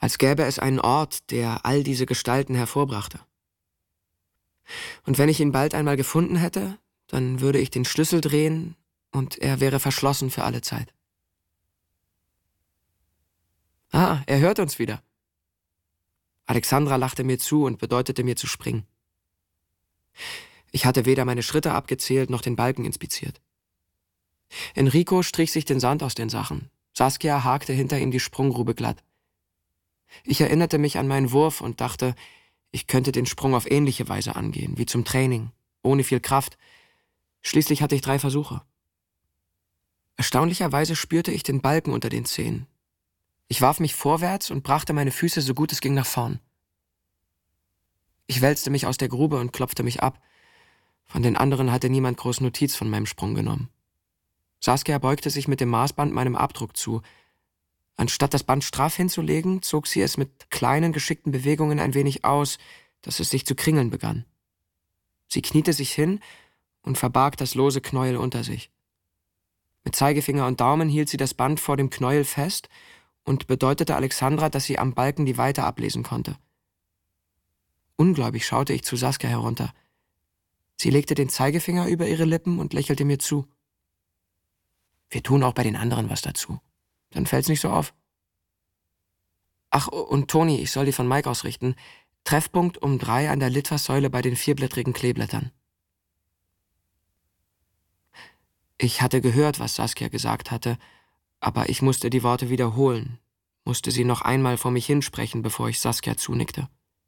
als gäbe es einen Ort, der all diese Gestalten hervorbrachte. Und wenn ich ihn bald einmal gefunden hätte, dann würde ich den Schlüssel drehen und er wäre verschlossen für alle Zeit. Ah, er hört uns wieder. Alexandra lachte mir zu und bedeutete mir zu springen. Ich hatte weder meine Schritte abgezählt noch den Balken inspiziert. Enrico strich sich den Sand aus den Sachen. Saskia hakte hinter ihm die Sprunggrube glatt. Ich erinnerte mich an meinen Wurf und dachte, ich könnte den Sprung auf ähnliche Weise angehen, wie zum Training, ohne viel Kraft. Schließlich hatte ich 3 Versuche. Erstaunlicherweise spürte ich den Balken unter den Zehen. Ich warf mich vorwärts und brachte meine Füße so gut es ging nach vorn. Ich wälzte mich aus der Grube und klopfte mich ab. Von den anderen hatte niemand groß Notiz von meinem Sprung genommen. Saskia beugte sich mit dem Maßband meinem Abdruck zu. Anstatt das Band straff hinzulegen, zog sie es mit kleinen, geschickten Bewegungen ein wenig aus, dass es sich zu kringeln begann. Sie kniete sich hin und verbarg das lose Knäuel unter sich. Mit Zeigefinger und Daumen hielt sie das Band vor dem Knäuel fest und bedeutete Alexandra, dass sie am Balken die Weite ablesen konnte. Ungläubig schaute ich zu Saskia herunter. Sie legte den Zeigefinger über ihre Lippen und lächelte mir zu. Wir tun auch bei den anderen was dazu. Dann fällt's nicht so auf. Ach, und Toni, ich soll dir von Mike ausrichten. Treffpunkt um 3 an der Litfaßsäule bei den 4-blättrigen Kleeblättern. Ich hatte gehört, was Saskia gesagt hatte, aber ich musste die Worte wiederholen, musste sie noch einmal vor mich hinsprechen, bevor ich Saskia zunickte.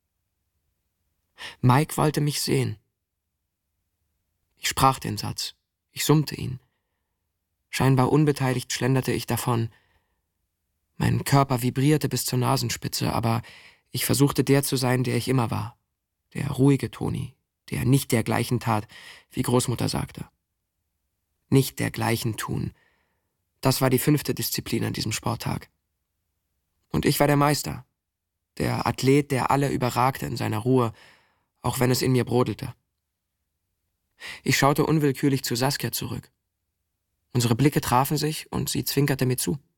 Mike wollte mich sehen. Ich sprach den Satz. Ich summte ihn. Scheinbar unbeteiligt schlenderte ich davon. Mein Körper vibrierte bis zur Nasenspitze, aber ich versuchte der zu sein, der ich immer war. Der ruhige Toni, der nicht dergleichen tat, wie Großmutter sagte. Nicht dergleichen tun. Das war die 5. Disziplin an diesem Sporttag. Und ich war der Meister. Der Athlet, der alle überragte in seiner Ruhe, auch wenn es in mir brodelte. Ich schaute unwillkürlich zu Saskia zurück. Unsere Blicke trafen sich und sie zwinkerte mir zu.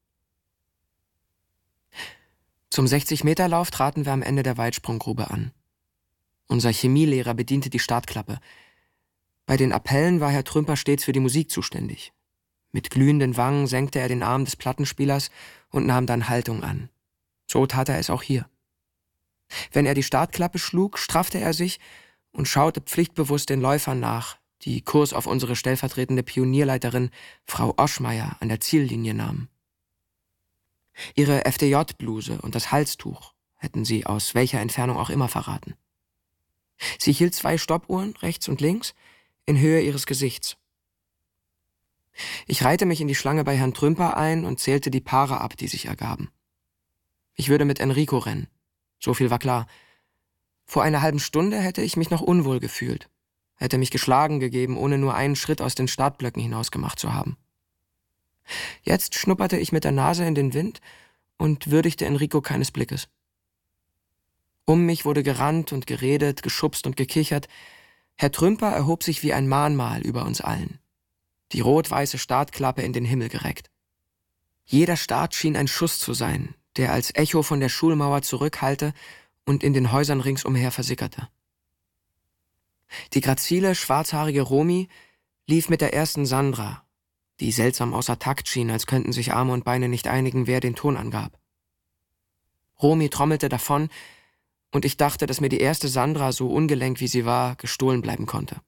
Zum 60-Meter-Lauf traten wir am Ende der Weitsprunggrube an. Unser Chemielehrer bediente die Startklappe. Bei den Appellen war Herr Trümper stets für die Musik zuständig. Mit glühenden Wangen senkte er den Arm des Plattenspielers und nahm dann Haltung an. So tat er es auch hier. Wenn er die Startklappe schlug, straffte er sich und schaute pflichtbewusst den Läufern nach, die Kurs auf unsere stellvertretende Pionierleiterin Frau Oschmeier an der Ziellinie nahmen. Ihre FDJ-Bluse und das Halstuch hätten sie aus welcher Entfernung auch immer verraten. Sie hielt 2 Stoppuhren, rechts und links, in Höhe ihres Gesichts. Ich reihte mich in die Schlange bei Herrn Trümper ein und zählte die Paare ab, die sich ergaben. Ich würde mit Enrico rennen. So viel war klar. Vor einer halben Stunde hätte ich mich noch unwohl gefühlt, hätte mich geschlagen gegeben, ohne nur einen Schritt aus den Startblöcken hinaus gemacht zu haben. Jetzt schnupperte ich mit der Nase in den Wind und würdigte Enrico keines Blickes. Um mich wurde gerannt und geredet, geschubst und gekichert. Herr Trümper erhob sich wie ein Mahnmal über uns allen. Die rot-weiße Startklappe in den Himmel gereckt. Jeder Start schien ein Schuss zu sein, der als Echo von der Schulmauer zurückhallte und in den Häusern ringsumher versickerte. Die grazile, schwarzhaarige Romy lief mit der ersten Sandra, die seltsam außer Takt schien, als könnten sich Arme und Beine nicht einigen, wer den Ton angab. Romy trommelte davon, und ich dachte, dass mir die erste Sandra, so ungelenk wie sie war, gestohlen bleiben konnte.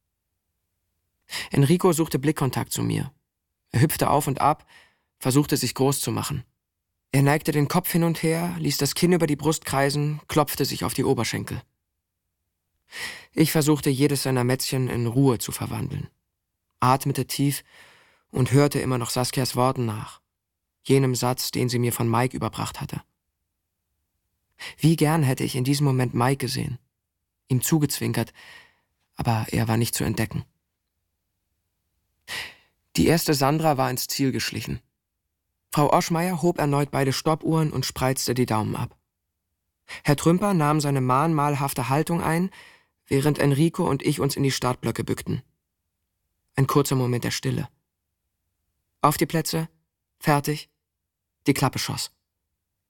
Enrico suchte Blickkontakt zu mir. Er hüpfte auf und ab, versuchte sich groß zu machen. Er neigte den Kopf hin und her, ließ das Kinn über die Brust kreisen, klopfte sich auf die Oberschenkel. Ich versuchte, jedes seiner Mätzchen in Ruhe zu verwandeln, atmete tief und hörte immer noch Saskias Worten nach, jenem Satz, den sie mir von Mike überbracht hatte. Wie gern hätte ich in diesem Moment Mike gesehen, ihm zugezwinkert, aber er war nicht zu entdecken. Die erste Sandra war ins Ziel geschlichen. Frau Oschmeier hob erneut beide Stoppuhren und spreizte die Daumen ab. Herr Trümper nahm seine mahnmalhafte Haltung ein, während Enrico und ich uns in die Startblöcke bückten. Ein kurzer Moment der Stille. Auf die Plätze, fertig, die Klappe schoss.